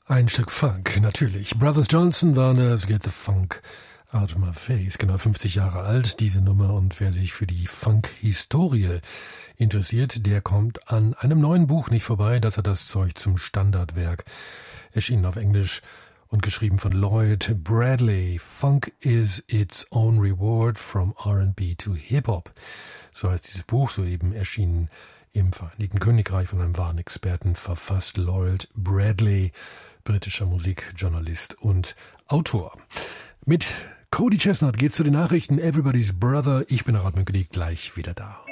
Ein Stück Funk, natürlich. Brothers Johnson waren das Get the Funk Out of My Face. Genau 50 Jahre alt, diese Nummer. Und wer sich für die Funk-Historie interessiert, der kommt an einem neuen Buch nicht vorbei. Das hat das Zeug zum Standardwerk. Erschienen auf Englisch und geschrieben von Lloyd Bradley. Funk is its own reward from R&B to Hip-Hop. So heißt dieses Buch, soeben erschienen im Vereinigten Königreich von einem wahren Experten, verfasst Lloyd Bradley, britischer Musikjournalist und Autor. Mit Cody Chestnut geht's zu den Nachrichten. Everybody's Brother. Ich bin Harald Münkelik, gleich wieder da.